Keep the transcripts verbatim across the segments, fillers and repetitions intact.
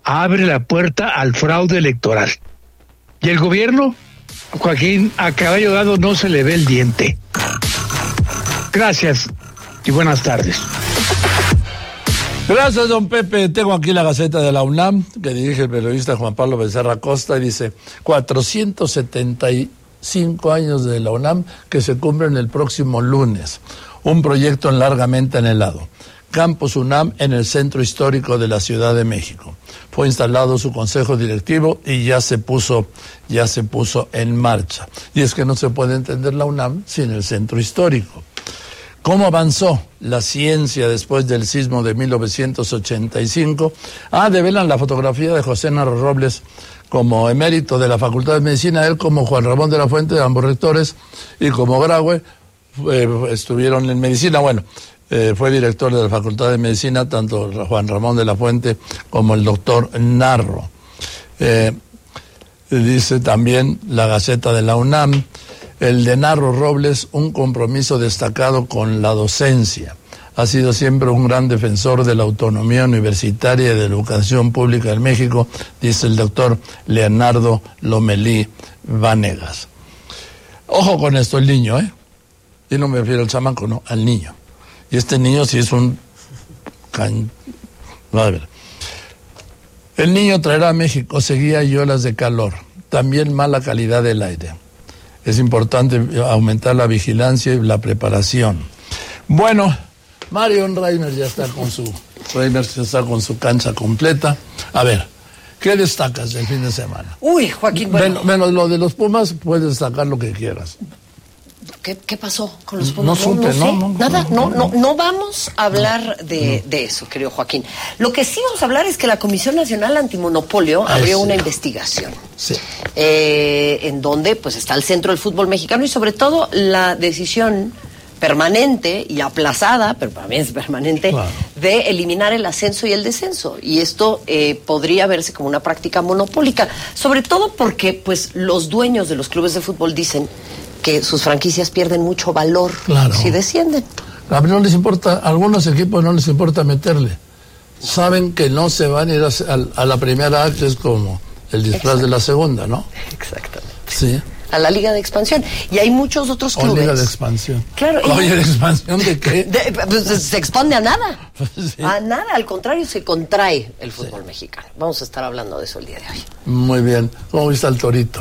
abre la puerta al fraude electoral. Y el gobierno, Joaquín, a caballo dado no se le ve el diente. Gracias y buenas tardes. Gracias, don Pepe. Tengo aquí la Gaceta de la UNAM, que dirige el periodista Juan Pablo Becerra Costa, y dice cuatrocientos setenta y cinco años de la UNAM que se cumplen el próximo lunes. Un proyecto largamente anhelado. Campus UNAM en el centro histórico de la Ciudad de México. Fue instalado su consejo directivo y ya se puso, ya se puso en marcha. Y es que no se puede entender la UNAM sin el centro histórico. ¿Cómo avanzó la ciencia después del sismo de mil novecientos ochenta y cinco? Ah, develan la fotografía de José Narro Robles como emérito de la Facultad de Medicina, él como Juan Ramón de la Fuente, ambos rectores, y como Graue eh, estuvieron en medicina. Bueno, eh, fue director de la Facultad de Medicina, tanto Juan Ramón de la Fuente como el doctor Narro. Eh, dice también la Gaceta de la UNAM, el de Narro Robles, un compromiso destacado con la docencia. Ha sido siempre un gran defensor de la autonomía universitaria y de la educación pública en México, dice el doctor Leonardo Lomelí Vanegas. Ojo con esto, el niño, ¿eh? Y no me refiero al chamaco, no, al niño. Y este niño sí es un... Can... A ver. El niño traerá a México sequía y olas de calor, también mala calidad del aire. Es importante aumentar la vigilancia y la preparación. Bueno, Marion Reimers ya está con su Reimers ya está con su cancha completa. A ver, ¿qué destacas del fin de semana? Uy, Joaquín, bueno. Men, menos lo de los Pumas, puedes destacar lo que quieras. ¿Qué, qué pasó con los Pumas? No supe, no, no, no, no, nada, no, no, no vamos a hablar de, de eso, querido Joaquín. Lo que sí vamos a hablar es que la Comisión Nacional Antimonopolio Ay, abrió sí. una investigación. Sí. Eh, en donde pues está el centro del fútbol mexicano y sobre todo la decisión permanente y aplazada, pero para mí es permanente, claro, de eliminar el ascenso y el descenso. Y esto eh, podría verse como una práctica monopólica, sobre todo porque pues los dueños de los clubes de fútbol dicen que sus franquicias pierden mucho valor, claro, si descienden. A mí no les importa, a algunos equipos no les importa meterle. Saben que no se van a ir a, a, a la primera A, que es como el disfraz de la segunda, ¿no? Exactamente. Sí. A la Liga de Expansión. Y hay muchos otros clubes. O Liga de Expansión. Claro. Oye, ¿de expansión de qué? De, pues, se expande a nada. Sí. A nada, al contrario, se contrae el fútbol sí. mexicano. Vamos a estar hablando de eso el día de hoy. Muy bien. ¿Cómo viste al Torito?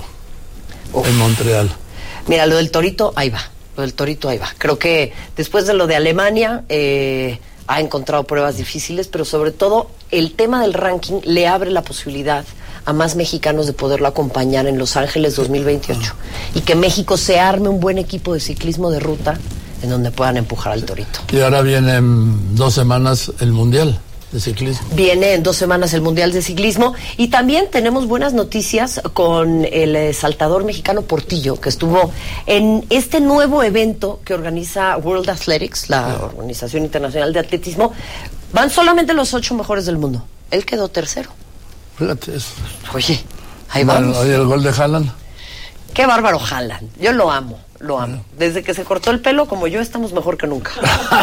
Uf. En Montreal. Mira, lo del Torito, ahí va. Lo del Torito, ahí va. Creo que después de lo de Alemania, eh, ha encontrado pruebas difíciles, pero sobre todo el tema del ranking le abre la posibilidad a más mexicanos de poderlo acompañar en Los Ángeles dos mil veintiocho. Y que México se arme un buen equipo de ciclismo de ruta en donde puedan empujar al Torito. Y ahora viene en dos semanas el Mundial de Ciclismo. Viene en dos semanas el Mundial de Ciclismo y también tenemos buenas noticias con el eh, saltador mexicano Portillo, que estuvo en este nuevo evento que organiza World Athletics, la sí. Organización Internacional de Atletismo. Van solamente los ocho mejores del mundo. Él quedó tercero. Fíjate eso. Oye, ahí vamos. Oye, el gol de Haaland. Qué bárbaro Haaland. Yo lo amo, lo amo. Desde que se cortó el pelo, como yo, estamos mejor que nunca.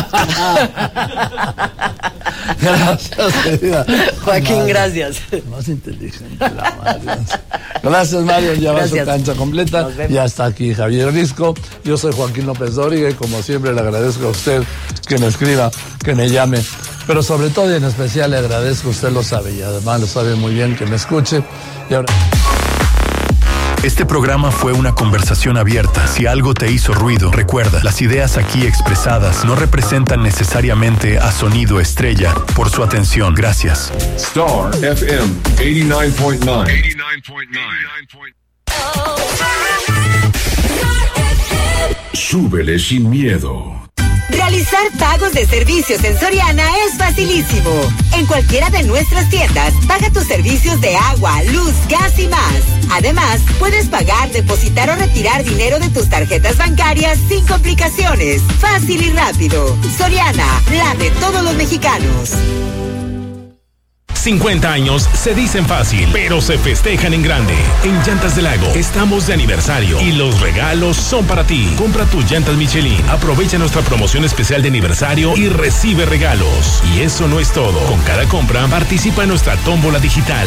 Gracias, querida. Joaquín, madre, gracias. Más inteligente la madre. Gracias, Mario. Ya va su cancha completa. Ya está aquí Javier Risco. Yo soy Joaquín López Dóriga y como siempre le agradezco a usted que me escriba, que me llame. Pero sobre todo y en especial le agradezco, usted lo sabe y además lo sabe muy bien, que me escuche. Y ahora... Este programa fue una conversación abierta. Si algo te hizo ruido, recuerda, las ideas aquí expresadas no representan necesariamente a Sonido Estrella. Por su atención, gracias. Star F M ochenta y nueve punto nueve. Súbele sin miedo. Realizar pagos de servicios en Soriana es facilísimo. En cualquiera de nuestras tiendas, paga tus servicios de agua, luz, gas y más. Además, puedes pagar, depositar o retirar dinero de tus tarjetas bancarias sin complicaciones. Fácil y rápido. Soriana, la de todos los mexicanos. cincuenta años se dicen fácil, pero se festejan en grande. En Llantas del Lago estamos de aniversario y los regalos son para ti. Compra tus llantas Michelin, aprovecha nuestra promoción especial de aniversario y recibe regalos. Y eso no es todo. Con cada compra participa en nuestra tómbola digital.